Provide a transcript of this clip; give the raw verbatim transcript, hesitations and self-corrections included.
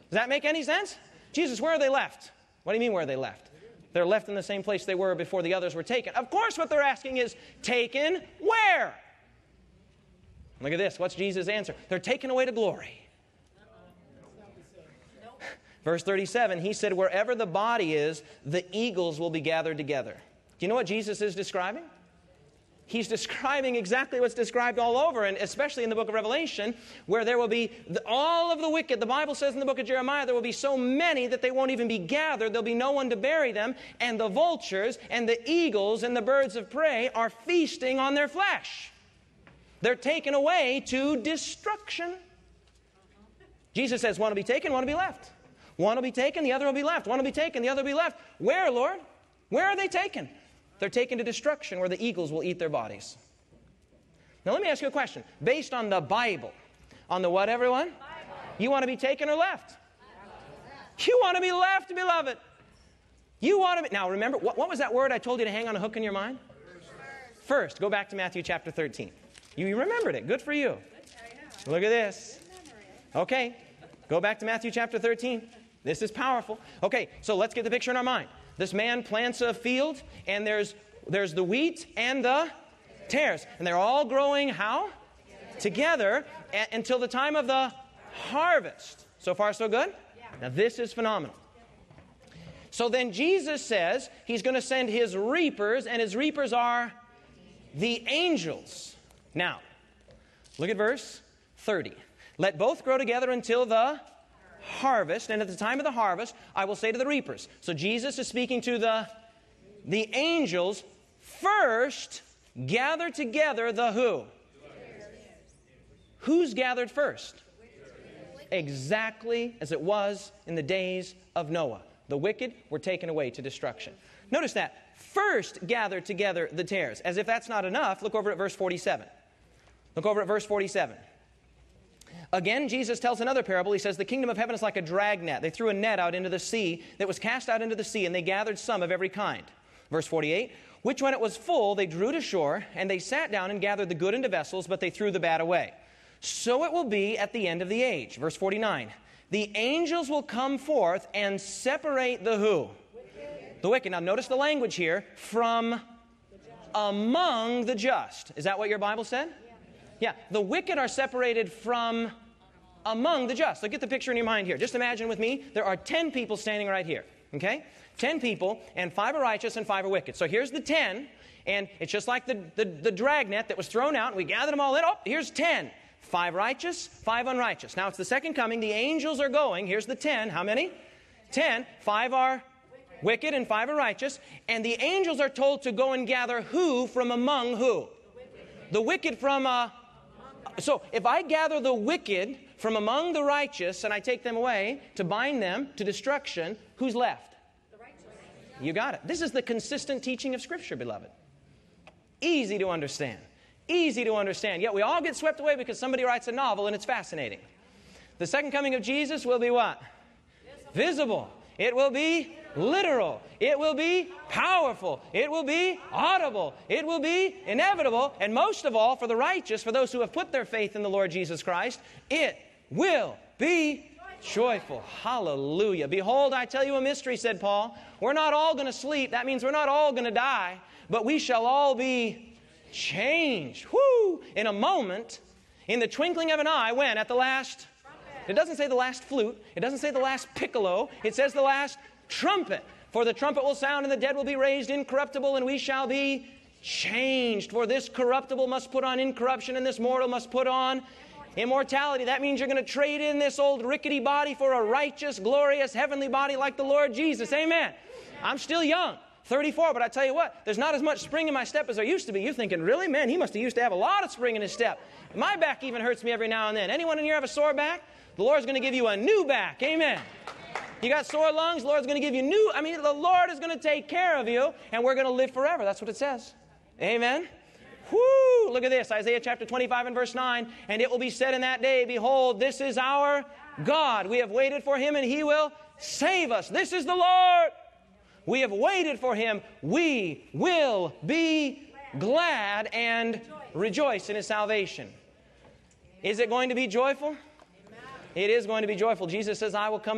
Does that make any sense? Jesus, where are they left? What do you mean, where are they left? They're left in the same place they were before the others were taken. Of course, what they're asking is, taken where? Look at this. What's Jesus' answer? They're taken away to glory. Verse thirty-seven, he said, wherever the body is, the eagles will be gathered together. Do you know what Jesus is describing? He's describing exactly what's described all over, and especially in the book of Revelation, where there will be the, all of the wicked. The Bible says in the book of Jeremiah, there will be so many that they won't even be gathered. There'll be no one to bury them. And the vultures and the eagles and the birds of prey are feasting on their flesh. They're taken away to destruction. Jesus says, one will be taken, one will be left. One will be taken, the other will be left. One will be taken, the other will be left. Where, Lord? Where are they taken? They're taken to destruction where the eagles will eat their bodies. Now let me ask you a question. Based on the Bible, on the what, everyone? Bible. You want to be taken or left? You want to be left, beloved. You want to be... Now remember, what, what was that word I told you to hang on a hook in your mind? First. First, go back to Matthew chapter thirteen. You remembered it. Good for you. Look at this. Okay, go back to Matthew chapter thirteen. This is powerful. Okay, so let's get the picture in our mind. This man plants a field, and there's, there's the wheat and the tares. And they're all growing how? Together a- until the time of the harvest. So far, so good? Now, this is phenomenal. So then Jesus says he's going to send his reapers, and his reapers are the angels. Now, look at verse thirty. Let both grow together until the harvest, and at the time of the harvest, I will say to the reapers. So Jesus is speaking to the, the angels. First, gather together the who? Who's gathered first? Exactly as it was in the days of Noah. The wicked were taken away to destruction. Notice that. First gathered together the tares. As if that's not enough, look over at verse forty-seven. Look over at verse forty-seven. Again, Jesus tells another parable. He says, the kingdom of heaven is like a dragnet. They threw a net out into the sea that was cast out into the sea, and they gathered some of every kind. Verse forty-eight, which when it was full, they drew to shore, and they sat down and gathered the good into vessels, but they threw the bad away. So it will be at the end of the age. Verse forty-nine, the angels will come forth and separate the who? Wicked. The wicked. Now notice the language here, from among the just. Is that what your Bible said? Yeah, the wicked are separated from among the just. So get the picture in your mind here. Just imagine with me, there are ten people standing right here, okay? ten people, and five are righteous and five are wicked. So here's the ten, and it's just like the, the, the dragnet that was thrown out, and we gathered them all in. Oh, here's ten. Five righteous, five unrighteous. Now it's the second coming. The angels are going. Here's the ten. How many? ten. Five are wicked and five are righteous. And the angels are told to go and gather who from among who? The wicked from... Uh, So if I gather the wicked from among the righteous and I take them away to bind them to destruction, who's left? The righteous. You got it. This is the consistent teaching of Scripture, beloved. Easy to understand. Easy to understand. Yet we all get swept away because somebody writes a novel and it's fascinating. The second coming of Jesus will be what? Visible. Visible. It will be literal. It will be powerful. It will be audible. It will be inevitable. And most of all, for the righteous, for those who have put their faith in the Lord Jesus Christ, it will be joyful. Hallelujah. Behold, I tell you a mystery, said Paul. We're not all going to sleep. That means we're not all going to die. But we shall all be changed. Whoo! In a moment, in the twinkling of an eye, when? At the last... It doesn't say the last flute. It doesn't say the last piccolo. It says the last trumpet. For the trumpet will sound and the dead will be raised incorruptible, and we shall be changed. For this corruptible must put on incorruption, and this mortal must put on immortality. That means you're going to trade in this old rickety body for a righteous, glorious, heavenly body like the Lord Jesus. Amen. I'm still young, thirty-four, but I tell you what, there's not as much spring in my step as there used to be. You're thinking, really? Man, he must have used to have a lot of spring in his step. My back even hurts me every now and then. Anyone in here have a sore back? The Lord's going to give you a new back. Amen. You got sore lungs, the Lord's going to give you new. I mean, the Lord is going to take care of you, and we're going to live forever. That's what it says. Amen. Whoo! Look at this. Isaiah chapter twenty-five and verse nine. And it will be said in that day, behold, this is our God. We have waited for him, and he will save us. This is the Lord. We have waited for him. We will be glad and rejoice in his salvation. Is it going to be joyful? It is going to be joyful. Jesus says, I will come